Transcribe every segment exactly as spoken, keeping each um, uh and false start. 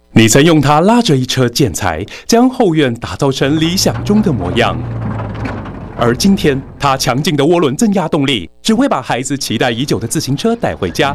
你曾用它拉着一车建材，将后院打造成理想中的模样。而今天，它强劲的涡轮增压动力，只会把孩子期待已久的自行车带回家。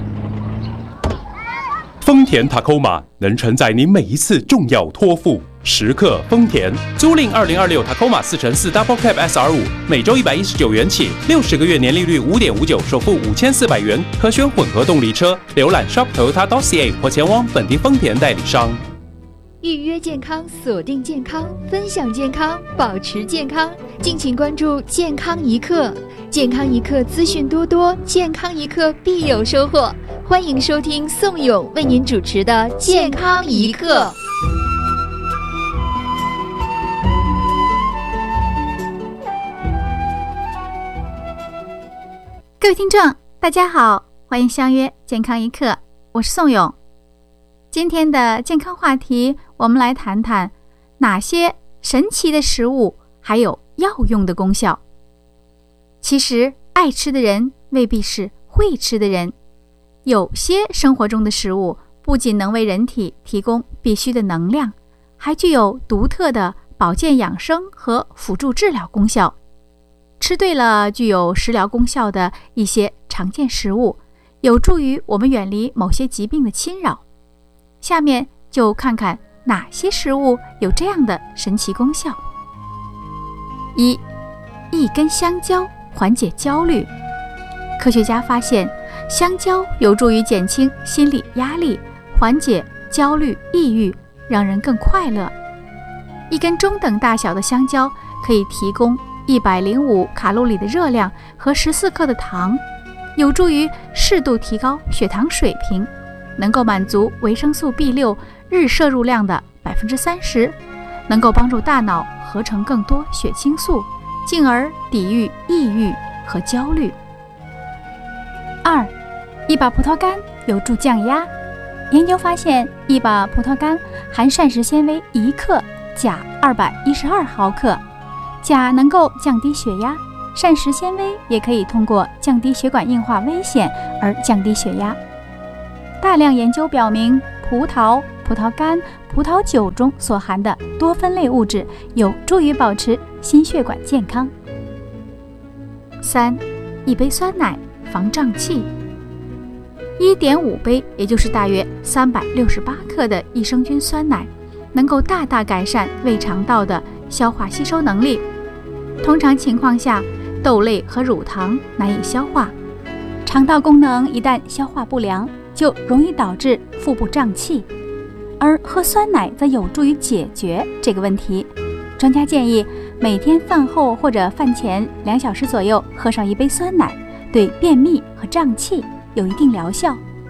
丰田 Tacoma 能承载你每一次重要托付。时刻丰田，租赁二零二六 Tacoma 四乘四 Double Cab S R 五，每周一百一十九元起，六十个月年利率五点五九，首付五千四百元，可选混合动力车。浏览 shop toyota dot c a 或前往本地丰田代理商。 预约健康，锁定健康，分享健康，保持健康。敬请关注健康一刻，健康一刻资讯多多，健康一刻必有收获。欢迎收听宋勇为您主持的健康一刻。 各位听众大家好，欢迎相约健康一刻，我是宋勇。今天的健康话题，我们来谈谈哪些神奇的食物还有药用的功效。其实爱吃的人未必是会吃的人，有些生活中的食物不仅能为人体提供必需的能量，还具有独特的保健养生和辅助治疗功效。吃对了具有食疗功效的一些常见食物，有助于我们远离某些疾病的侵扰。下面就看看哪些食物有这样的神奇功效。一、一根香蕉缓解焦虑。科学家发现，香蕉有助于减轻心理压力，缓解焦虑、抑郁，让人更快乐。一根中等大小的香蕉可以提供一百零五卡路里的热量和十四克的糖，有助于适度提高血糖水平，能够满足维生素 B 六 日摄入量的 百分之三十， 能够帮助大脑合成更多血清素，进而抵御抑郁和焦虑。二、一把葡萄干有助降压。研究发现，一把葡萄干含膳食纤维一克，钾二百一十二毫克。钾能够降低血压，膳食纤维也可以通过降低血管硬化危险而降低血压。大量研究表明，葡萄、葡萄干、葡萄酒中所含的多酚类物质有助于保持心血管健康。三、一杯酸奶防胀气。一点五杯，也就是大约三百六十八克的益生菌酸奶，能够大大改善胃肠道的消化吸收能力。通常情况下，豆类和乳糖难以消化，肠道功能一旦消化不良，就容易导致腹部胀气，而喝酸奶则有助于解决这个问题。专家建议每天饭后或者饭前两小时左右喝上一杯酸奶，对便秘和胀气有一定疗效。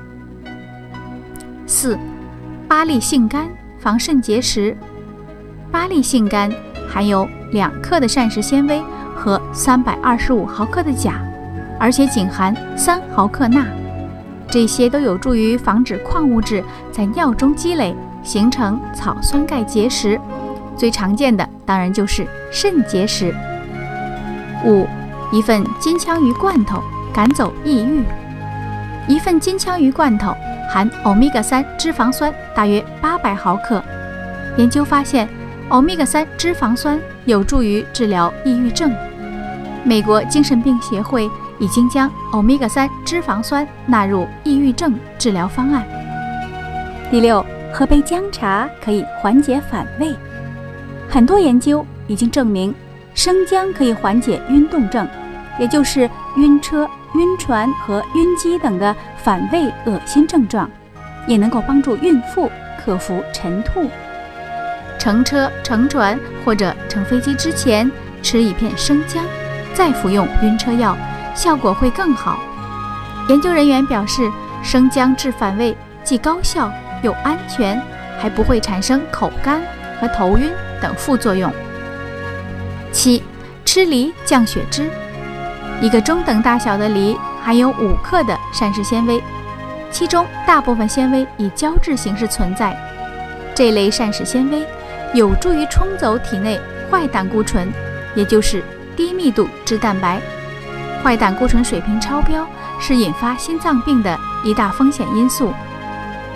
四、巴利杏干防肾结石。巴利杏干含有两克的膳食纤维和三百二十五毫克的钾，而且仅含三毫克钠，这些都有助于防止矿物质在尿中积累，形成草酸钙结石。最常见的当然就是肾结石。五、一份金枪鱼罐头赶走抑郁。一份金枪鱼罐头含欧米伽三脂肪酸大约八百毫克。研究发现，欧米伽三脂肪酸有助于治疗抑郁症。美国精神病协会已经将欧米伽三脂肪酸纳入抑郁症治疗方案。第六，喝杯姜茶可以缓解反胃。很多研究已经证明，生姜可以缓解晕动症，也就是晕车、晕船和晕机等的反胃恶心症状，也能够帮助孕妇克服晨吐。乘车、乘船或者乘飞机之前吃一片生姜，再服用晕车药，效果会更好。研究人员表示，生姜治反胃既高效又安全，还不会产生口干和头晕等副作用。七、吃梨降血脂。一个中等大小的梨含有五克的膳食纤维，其中大部分纤维以胶质形式存在。这类膳食纤维有助于冲走体内坏胆固醇，也就是低密度脂蛋白。坏胆固醇水平超标是引发心脏病的一大风险因素。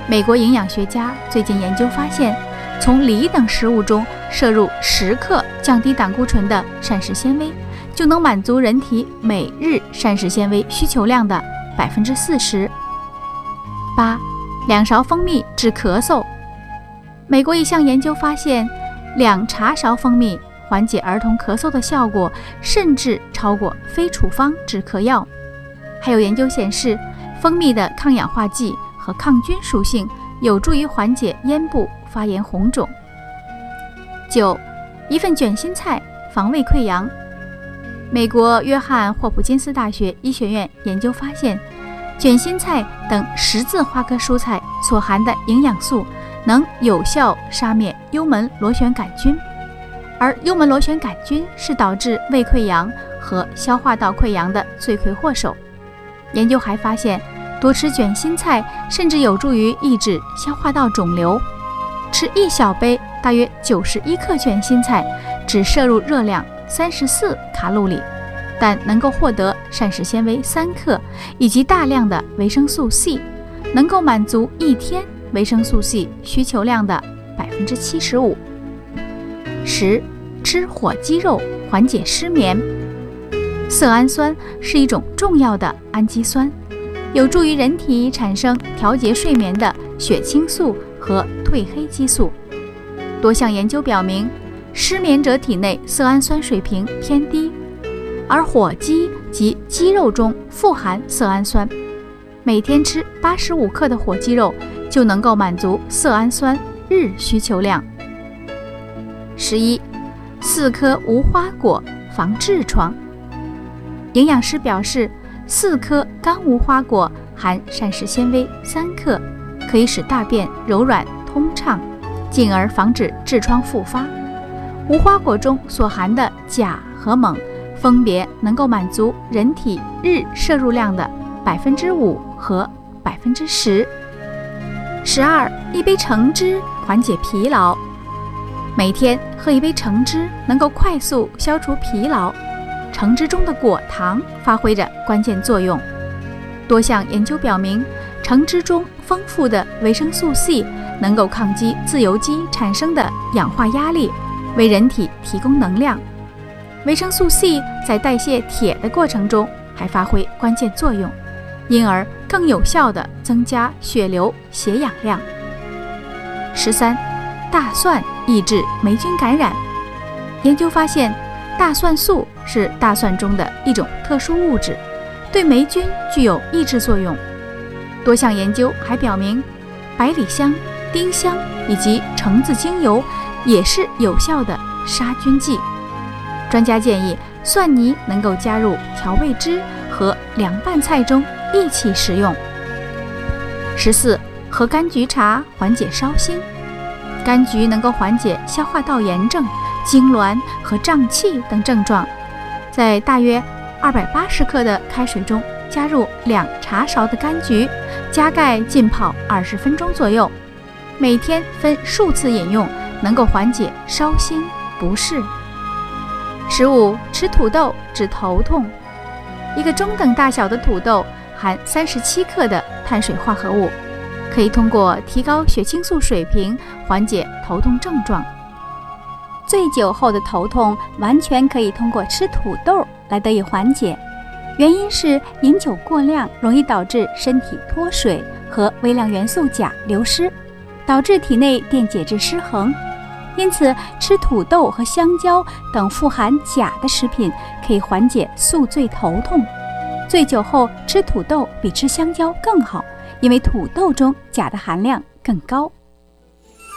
美国营养学家最近研究发现，从梨等食物中摄入十克降低胆固醇的膳食纤维，就能满足人体每日膳食纤维需求量的百分之四十。八，两勺蜂蜜治咳嗽。美国一项研究发现，两茶勺蜂蜜缓解儿童咳嗽的效果甚至超过非处方止咳药。还有研究显示，蜂蜜的抗氧化剂和抗菌属性有助于缓解咽部发炎红肿。九，一份卷心菜防胃溃疡。美国约翰霍普金斯大学医学院研究发现，卷心菜等十字花科蔬菜所含的营养素能有效杀灭幽门螺旋杆菌，而幽门螺旋杆菌是导致胃溃疡和消化道溃疡的罪魁祸首。研究还发现，多吃卷心菜甚至有助于抑制消化道肿瘤。吃一小杯大约九十一克卷心菜，只摄入热量三十四卡路里，但能够获得膳食纤维三克以及大量的维生素 C， 能够满足一天维生素 C 需求量的百分之七十五。十，吃火鸡肉缓解失眠。色氨酸是一种重要的氨基酸，有助于人体产生调节睡眠的血清素和褪黑激素。多项研究表明，失眠者体内色氨酸水平偏低，而火鸡及鸡肉中富含色氨酸，每天吃八十五克的火鸡肉就能够满足色氨酸日需求量。十一，四颗无花果防痔疮。营养师表示，四颗干无花果含膳食纤维三克，可以使大便柔软通畅，进而防止痔疮复发。无花果中所含的钾和锰分别能够满足人体日摄入量的百分之五和百分之十。十二，一杯橙汁缓解疲劳。每天喝一杯橙汁能够快速消除疲劳。橙汁中的果糖发挥着关键作用。多项研究表明，橙汁中丰富的维生素 C 能够抗击自由基产生的氧化压力，为人体提供能量。维生素 C 在代谢铁的过程中还发挥关键作用，因而更有效地增加血流血氧量。十三，大蒜抑制霉菌感染。研究发现，大蒜素是大蒜中的一种特殊物质，对霉菌具有抑制作用。多项研究还表明，百里香、丁香以及橙子精油也是有效的杀菌剂。专家建议，蒜泥能够加入调味汁和凉拌菜中一起食用。十四，喝柑橘茶缓解烧心。柑橘能够缓解消化道炎症、痉挛和胀气等症状。在大约二百八十克的开水中加入两茶勺的柑橘，加盖浸泡二十分钟左右，每天分数次饮用，能够缓解烧心不适。十五，吃土豆治头痛。一个中等大小的土豆含三十七克的碳水化合物，可以通过提高血清素水平缓解头痛症状。醉酒后的头痛完全可以通过吃土豆来得以缓解，原因是饮酒过量容易导致身体脱水和微量元素钾流失，导致体内电解质失衡。因此，吃土豆和香蕉等富含钾的食品可以缓解宿醉头痛。醉酒后吃土豆比吃香蕉更好，因为土豆中钾的含量更高。